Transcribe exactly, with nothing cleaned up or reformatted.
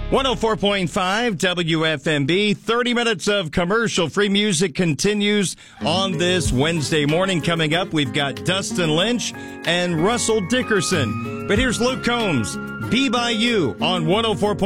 one oh four point five W F M B. thirty minutes of commercial-free music continues on this Wednesday morning. Coming up, we've got Dustin Lynch and Russell Dickerson. But here's Luke Combs, Be By You on one oh four point five